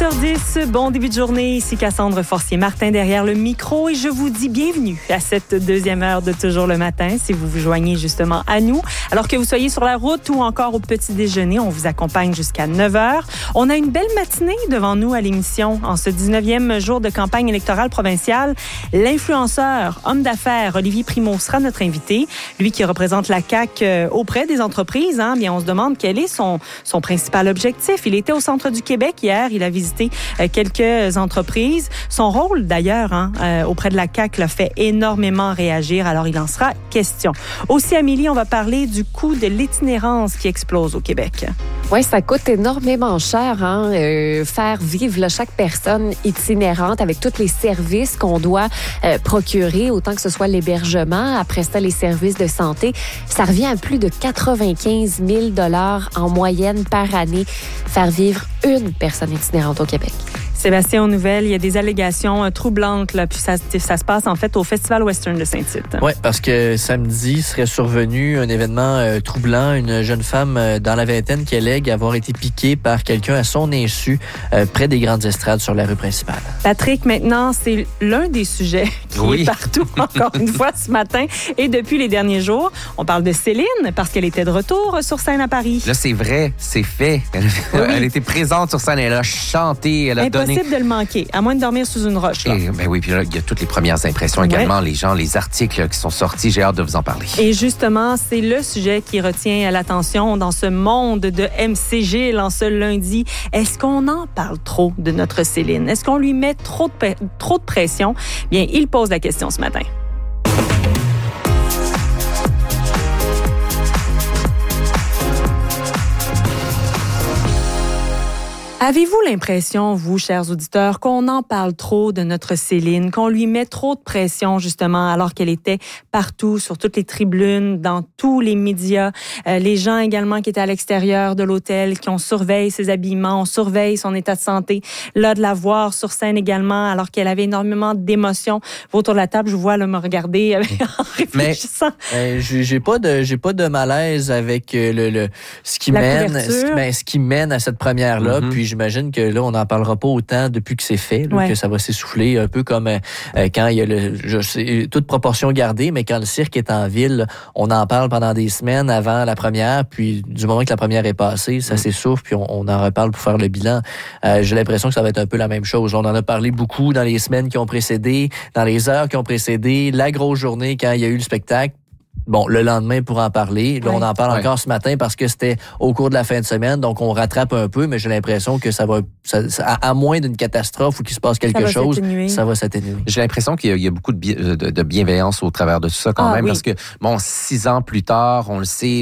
8h10, bon début de journée. Ici Cassandre Forcier-Martin derrière le micro et je vous dis bienvenue à cette deuxième heure de Toujours le matin. Si vous vous joignez justement à nous, alors que vous soyez sur la route ou encore au petit déjeuner, on vous accompagne jusqu'à 9h. On a une belle matinée devant nous à l'émission. En ce 19e jour de campagne électorale provinciale, l'influenceur, homme d'affaires Olivier Primo sera notre invité. Lui qui représente la CAQ auprès des entreprises. Bien, on se demande quel est son principal objectif. Il était au centre du Québec hier. Il a visité quelques entreprises. Son rôle, d'ailleurs, auprès de la CAQ, l'a fait énormément réagir. Alors, il en sera question. Aussi, Amélie, on va parler du coût de l'itinérance qui explose au Québec. Oui, ça coûte énormément cher, faire vivre chaque personne itinérante avec tous les services qu'on doit procurer, autant que ce soit l'hébergement, après ça, les services de santé. Ça revient à plus de 95 000 $ en moyenne par année, faire vivre une personne itinérante au Québec. Sébastien, aux nouvelles, il y a des allégations troublantes, là, puis ça se passe en fait au Festival Western de Saint-Tite. Oui, parce que samedi serait survenu un événement troublant. Une jeune femme dans la vingtaine qui allègue avoir été piquée par quelqu'un à son insu près des grandes estrades sur la rue principale. Patrick, maintenant, c'est l'un des sujets qui est partout, encore une fois, ce matin et depuis les derniers jours. On parle de Céline parce qu'elle était de retour sur scène à Paris. Là, c'est vrai, c'est fait. Elle était présente sur scène, elle a chanté, elle a donné... Impossible de le manquer, à moins de dormir sous une roche. Ben oui, puis là, il y a toutes les premières impressions également, les gens, les articles qui sont sortis. J'ai hâte de vous en parler. Et justement, c'est le sujet qui retient l'attention dans ce monde de MC Gilles en ce lundi. Est-ce qu'on en parle trop de notre Céline? Est-ce qu'on lui met trop de pression? Bien, il pose la question ce matin. Avez-vous l'impression, vous, chers auditeurs, qu'on en parle trop de notre Céline, qu'on lui met trop de pression, justement, alors qu'elle était partout, sur toutes les tribunes, dans tous les médias, les gens également qui étaient à l'extérieur de l'hôtel, qui ont surveillé ses habillements, on surveille son état de santé, là, de la voir sur scène également, alors qu'elle avait énormément d'émotions. Autour de la table, je vous vois là, me regarder en réfléchissant. Mais j'ai pas de malaise avec ce qui mène à cette première-là, puis j'imagine que là, on n'en parlera pas autant depuis que c'est fait, que ça va s'essouffler, un peu comme quand il y a toute proportion gardée, mais quand le cirque est en ville, on en parle pendant des semaines avant la première, puis du moment que la première est passée, ça s'essouffle, puis on en reparle pour faire le bilan. J'ai l'impression que ça va être un peu la même chose. On en a parlé beaucoup dans les semaines qui ont précédé, dans les heures qui ont précédé, la grosse journée quand il y a eu le spectacle. Bon, le lendemain, pour en parler. Là, on en parle encore ce matin parce que c'était au cours de la fin de semaine, donc on rattrape un peu, mais j'ai l'impression que ça va, à moins d'une catastrophe ou qu'il se passe quelque chose, ça va s'atténuer. J'ai l'impression qu'il y a beaucoup de bienveillance au travers de tout ça quand même, parce que, 6 ans plus tard, on le sait,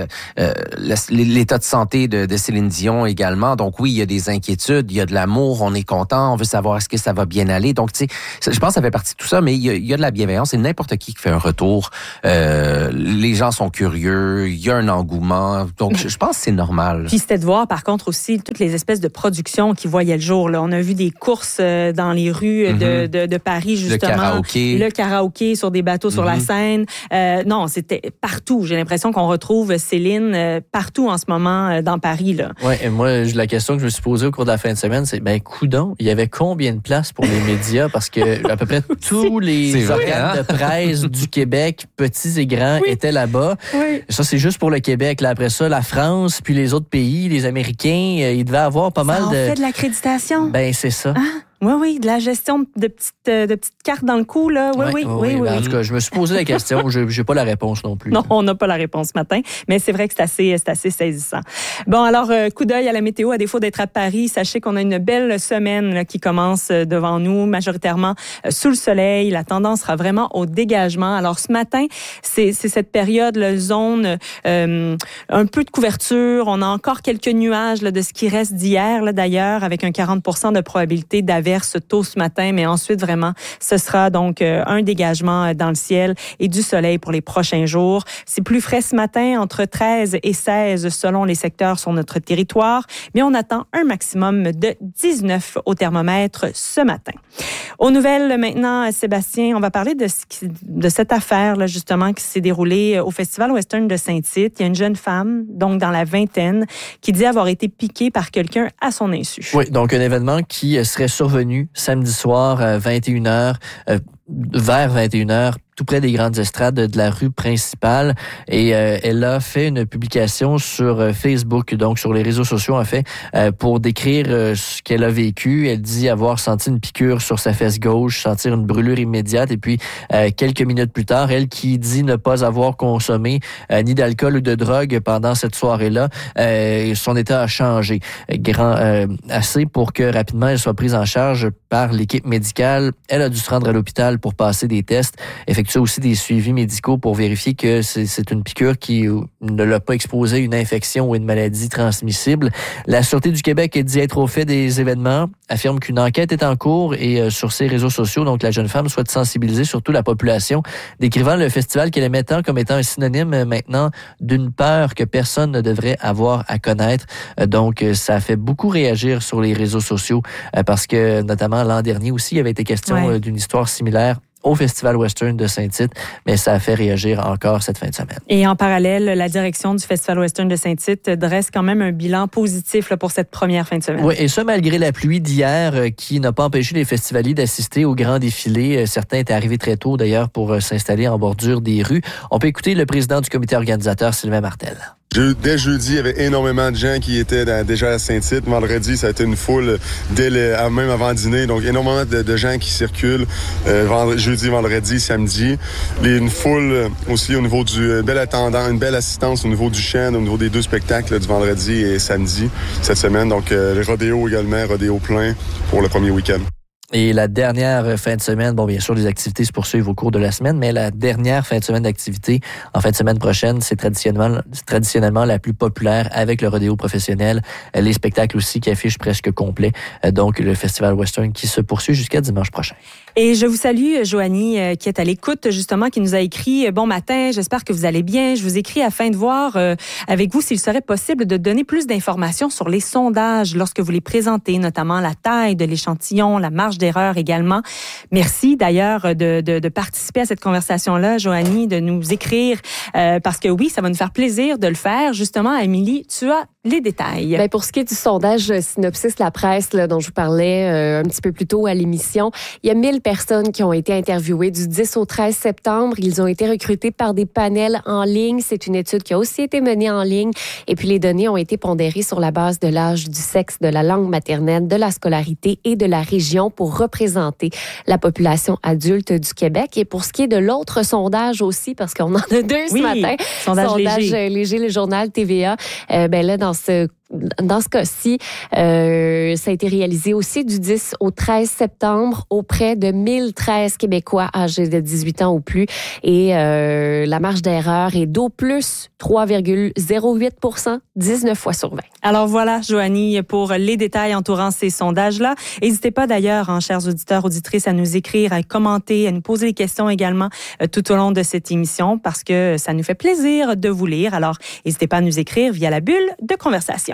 l'état de santé de Céline Dion également, donc oui, il y a des inquiétudes, il y a de l'amour, on est content, on veut savoir est-ce que ça va bien aller, donc tu sais, je pense que ça fait partie de tout ça, mais il y a de la bienveillance, et n'importe qui fait un retour, les gens sont curieux, il y a un engouement, donc je pense que c'est normal. Puis c'était de voir par contre aussi toutes les espèces de productions qui voyaient le jour. Là. On a vu des courses dans les rues de Paris, justement. Le karaoké sur des bateaux sur la Seine. Non, c'était partout. J'ai l'impression qu'on retrouve Céline partout en ce moment dans Paris. Oui, et moi, la question que je me suis posée au cours de la fin de semaine, c'est, coudonc, il y avait combien de places pour les médias? Parce que à peu près tous les organes de presse du Québec, petits et grands, étaient là-bas. Oui. Ça, c'est juste pour le Québec. Là, après ça, la France, puis les autres pays, les Américains, ils devaient avoir pas mal de... Ça en fait de l'accréditation. Ben, c'est ça. Oui, de la gestion de petites cartes dans le cou, là. Oui. En tout cas, je me suis posé la question, j'ai pas la réponse non plus. Non, on n'a pas la réponse ce matin, mais c'est vrai que c'est assez saisissant. Bon, alors, coup d'œil à la météo, à défaut d'être à Paris, sachez qu'on a une belle semaine là, qui commence devant nous, majoritairement sous le soleil. La tendance sera vraiment au dégagement. Alors, ce matin, c'est cette période, la zone, un peu de couverture. On a encore quelques nuages là, de ce qui reste d'hier, là, d'ailleurs, avec un 40% de probabilité d'averse averses tôt ce matin, mais ensuite, vraiment, ce sera donc un dégagement dans le ciel et du soleil pour les prochains jours. C'est plus frais ce matin, entre 13 et 16 selon les secteurs sur notre territoire, mais on attend un maximum de 19 au thermomètre ce matin. Aux nouvelles maintenant, Sébastien, on va parler de cette affaire là justement qui s'est déroulée au Festival Western de Saint-Tite. Il y a une jeune femme, donc dans la vingtaine, qui dit avoir été piquée par quelqu'un à son insu. Oui, donc un événement qui serait survenu samedi soir à 21h, vers 21h, tout près des grandes estrades de la rue principale. Et elle a fait une publication sur Facebook, donc sur les réseaux sociaux en fait, pour décrire ce qu'elle a vécu. Elle dit avoir senti une piqûre sur sa fesse gauche, sentir une brûlure immédiate. Et puis, quelques minutes plus tard, elle qui dit ne pas avoir consommé ni d'alcool ou de drogue pendant cette soirée-là, son état a changé assez pour que rapidement elle soit prise en charge par l'équipe médicale. Elle a dû se rendre à l'hôpital pour passer des tests, effectuer aussi des suivis médicaux pour vérifier que c'est une piqûre qui ne l'a pas exposé à une infection ou une maladie transmissible. La Sûreté du Québec dit être au fait des événements, affirme qu'une enquête est en cours et sur ses réseaux sociaux, donc la jeune femme souhaite sensibiliser surtout la population, décrivant le festival qu'elle aimait tant comme étant un synonyme maintenant d'une peur que personne ne devrait avoir à connaître. Donc, ça a fait beaucoup réagir sur les réseaux sociaux parce que, notamment l'an dernier aussi, il avait été question d'une histoire similaire au Festival Western de Saint-Tite, mais ça a fait réagir encore cette fin de semaine. Et en parallèle, la direction du Festival Western de Saint-Tite dresse quand même un bilan positif là, pour cette première fin de semaine. Oui, et ça malgré la pluie d'hier qui n'a pas empêché les festivaliers d'assister au grand défilé. Certains étaient arrivés très tôt d'ailleurs pour s'installer en bordure des rues. On peut écouter le président du comité organisateur, Sylvain Martel. Dès jeudi, il y avait énormément de gens qui étaient déjà à Saint-Tite. Vendredi, ça a été une foule même avant dîner. Donc, énormément de gens qui circulent jeudi, vendredi, samedi. Une foule aussi au niveau du bel attendant, une belle assistance au niveau du chant, au niveau des 2 spectacles du vendredi et samedi cette semaine. Donc, les rodéos également, rodéo plein pour le premier week-end. Et la dernière fin de semaine, bon, bien sûr, les activités se poursuivent au cours de la semaine, mais la dernière fin de semaine d'activité, en fin de semaine prochaine, c'est traditionnellement la plus populaire avec le rodéo professionnel. Les spectacles aussi qui affichent presque complet. Donc, le Festival Western qui se poursuit jusqu'à dimanche prochain. Et je vous salue, Joanie, qui est à l'écoute, justement, qui nous a écrit « Bon matin, j'espère que vous allez bien. Je vous écris afin de voir avec vous s'il serait possible de donner plus d'informations sur les sondages lorsque vous les présentez, notamment la taille de l'échantillon, la marge d'erreur également. » Merci d'ailleurs de participer à cette conversation-là, Joanie, de nous écrire, parce que oui, ça va nous faire plaisir de le faire. Justement, Émilie, tu as les détails. Bien, pour ce qui est du sondage Synopsis La Presse, là, dont je vous parlais un petit peu plus tôt à l'émission, il y a 1000 personnes qui ont été interviewées du 10 au 13 septembre. Ils ont été recrutés par des panels en ligne. C'est une étude qui a aussi été menée en ligne. Et puis, les données ont été pondérées sur la base de l'âge, du sexe, de la langue maternelle, de la scolarité et de la région pour représenter la population adulte du Québec. Et pour ce qui est de l'autre sondage aussi, parce qu'on en a 2 ce matin. Sondage léger, le journal TVA. Ben là, dans ce cas-ci, ça a été réalisé aussi du 10 au 13 septembre auprès de 1013 Québécois âgés de 18 ans ou plus. Et la marge d'erreur est d'au plus 3,08%, 19 fois sur 20. Alors voilà, Joanie, pour les détails entourant ces sondages-là. N'hésitez pas d'ailleurs, chers auditeurs, auditrices, à nous écrire, à commenter, à nous poser des questions également tout au long de cette émission parce que ça nous fait plaisir de vous lire. Alors, n'hésitez pas à nous écrire via la bulle de conversation.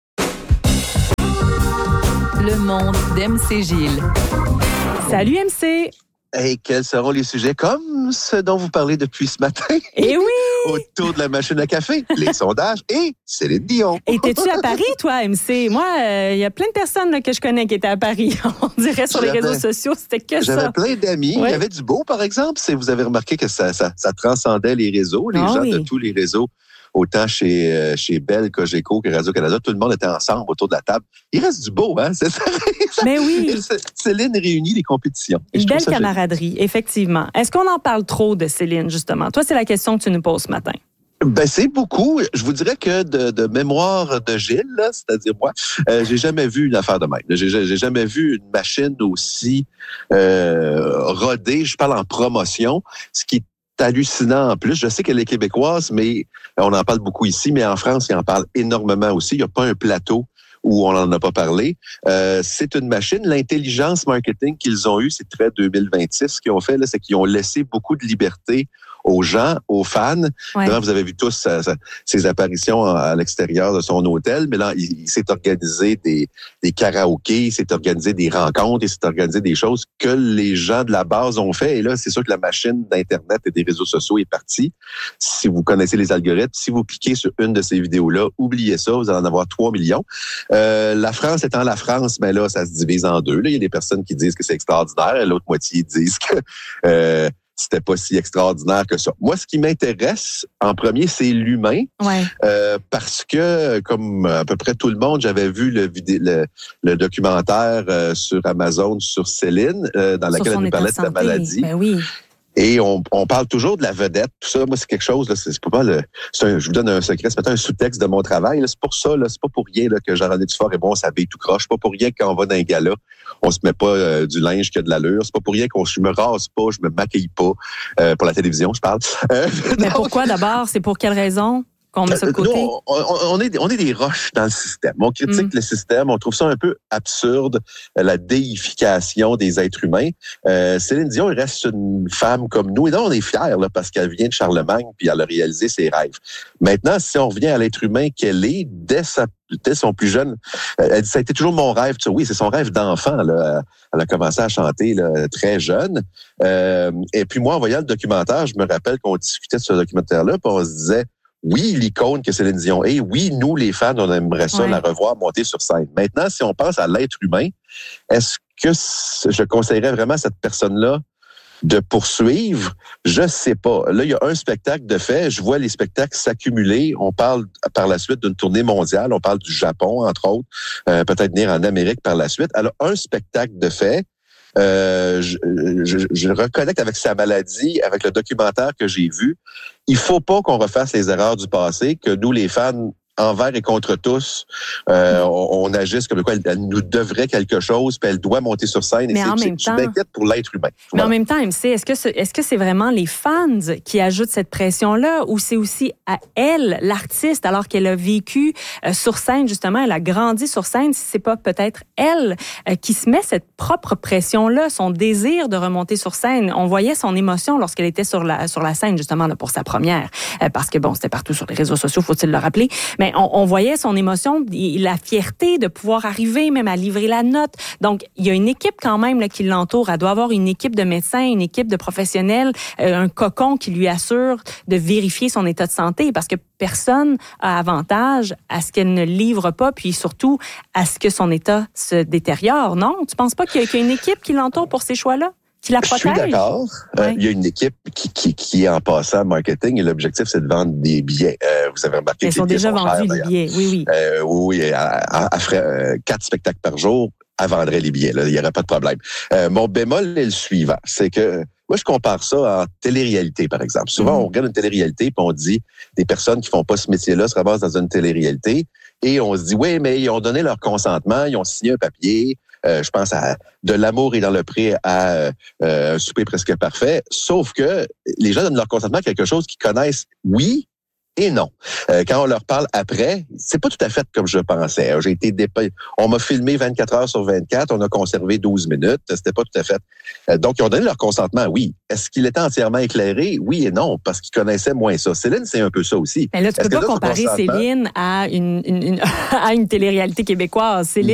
Le monde d'MC Gilles. Salut MC! Et quels seront les sujets comme ceux dont vous parlez depuis ce matin? Eh oui! Autour de la machine à café, les sondages et Céline Dion. Et t'es-tu à Paris, toi, MC? Moi, il y a plein de personnes là, que je connais qui étaient à Paris. On dirait sur les réseaux sociaux, c'était que ça. J'avais plein d'amis. Ouais. Il y avait du beau, par exemple. Vous avez remarqué que ça transcendait les réseaux, les gens de tous les réseaux. Autant chez Bell, Cogeco que Radio-Canada, tout le monde était ensemble autour de la table. Il reste du beau, hein? C'est ça. Mais oui. Céline réunit les compétitions. Une belle camaraderie, effectivement. Est-ce qu'on en parle trop de Céline, justement? Toi, c'est la question que tu nous poses ce matin. Ben, c'est beaucoup. Je vous dirais que de mémoire de Gilles, là, c'est-à-dire moi, j'ai jamais vu une affaire de même. J'ai jamais vu une machine aussi rodée. Je parle en promotion, ce qui est hallucinant en plus. Je sais qu'elle est québécoise, mais on en parle beaucoup ici, mais en France, ils en parlent énormément aussi. Il n'y a pas un plateau où on n'en a pas parlé. C'est une machine. L'intelligence marketing qu'ils ont eue, c'est très 2026. Ce qu'ils ont fait, là, c'est qu'ils ont laissé beaucoup de liberté aux gens, aux fans. Ouais. Là, vous avez vu tous ses apparitions à l'extérieur de son hôtel, mais là, il s'est organisé des karaokés, il s'est organisé des rencontres, il s'est organisé des choses que les gens de la base ont fait. Et là, c'est sûr que la machine d'Internet et des réseaux sociaux est partie. Si vous connaissez les algorithmes, si vous cliquez sur une de ces vidéos-là, oubliez ça, vous allez en avoir 3 millions. La France étant la France, ben là, ça se divise en deux. Là, il y a des personnes qui disent que c'est extraordinaire et l'autre moitié disent que c'était pas si extraordinaire que ça. Moi, ce qui m'intéresse en premier, c'est l'humain. Ouais. Parce que, comme à peu près tout le monde, j'avais vu le documentaire sur Amazon sur Céline, dans lequel elle nous parlait de sa maladie. Ben oui. Et on parle toujours de la vedette, tout ça. Moi, c'est quelque chose, là, c'est pas je vous donne un secret, c'est peut-être un sous-texte de mon travail. Là, c'est pour ça, là, c'est pas pour rien là, que Jean-René Dufort est bon, on s'habille tout croche. C'est pas pour rien que quand on va dans un gala, on se met pas du linge qui a de l'allure. C'est pas pour rien je me rase pas, je me maquille pas. Pour la télévision, je parle. Mais pourquoi d'abord? C'est pour quelle raison? qu'on met ça de côté? Nous, on est des roches dans le système. On critique le système. On trouve ça un peu absurde, la déification des êtres humains. Céline Dion, elle reste une femme comme nous. Et là, on est fiers là, parce qu'elle vient de Charlemagne puis elle a réalisé ses rêves. Maintenant, si on revient à l'être humain qu'elle est, dès son plus jeune, elle dit, ça a été toujours mon rêve. Tu sais, oui, c'est son rêve d'enfant. Là. Elle a commencé à chanter là, très jeune. Et puis moi, en voyant le documentaire, je me rappelle qu'on discutait de ce documentaire-là, puis on se disait, oui, l'icône que Céline Dion est, oui, nous, les fans, on aimerait ça la revoir monter sur scène. Maintenant, si on pense à l'être humain, est-ce que je conseillerais vraiment à cette personne-là de poursuivre? Je sais pas. Là, il y a un spectacle de fait. Je vois les spectacles s'accumuler. On parle par la suite d'une tournée mondiale. On parle du Japon, entre autres. Peut-être venir en Amérique par la suite. Alors, un spectacle de fait. Je reconnecte avec sa maladie, avec le documentaire que j'ai vu. Il faut pas qu'on refasse les erreurs du passé, que nous, les fans, envers et contre tous, on agisse comme quoi elle nous devrait quelque chose, puis elle doit monter sur scène. Mais en même temps, je m'inquiète pour l'être humain. Mais en même temps, MC, est-ce que c'est vraiment les fans qui ajoutent cette pression-là, ou c'est aussi à elle, l'artiste, alors qu'elle a vécu sur scène, justement, elle a grandi sur scène, si c'est pas peut-être elle qui se met cette propre pression-là, son désir de remonter sur scène. On voyait son émotion lorsqu'elle était sur la scène, justement, là, pour sa première, parce que, bon, c'était partout sur les réseaux sociaux, faut-il le rappeler, mais on voyait son émotion, la fierté de pouvoir arriver même à livrer la note. Donc, il y a une équipe quand même là, qui l'entoure. Elle doit avoir une équipe de médecins, une équipe de professionnels, un cocon qui lui assure de vérifier son état de santé, parce que personne a avantage à ce qu'elle ne livre pas, puis surtout à ce que son état se détériore. Non? Tu penses pas qu'il y a une équipe qui l'entoure pour ces choix-là? Qui la protège? Je suis d'accord. Il y a une équipe qui est en passant marketing et l'objectif, c'est de vendre des billets. Vous avez remarqué qu'ils sont déjà vendus, les billets. Oui. Oui, elle ferait 4 spectacles par jour, elle vendrait les billets. Là, il n'y aurait pas de problème. Mon bémol est le suivant. C'est que moi, je compare ça en télé-réalité, par exemple. Souvent, on regarde une télé-réalité puis on dit des personnes qui font pas ce métier-là se ramassent dans une télé-réalité et on se dit, oui, mais ils ont donné leur consentement, ils ont signé un papier. Je pense à De l'amour et dans le pré à un souper presque parfait. Sauf que les gens donnent leur consentement à quelque chose qu'ils connaissent, oui et non. Quand on leur parle après, c'est pas tout à fait comme je pensais. J'ai été on m'a filmé 24 heures sur 24, on a conservé 12 minutes, c'était pas tout à fait. Donc, ils ont donné leur consentement, oui. Est-ce qu'il était entièrement éclairé? Oui et non, parce qu'ils connaissaient moins ça. Céline, c'est un peu ça aussi. Mais là, tu peux pas comparer Céline à une télé-réalité québécoise. Céline,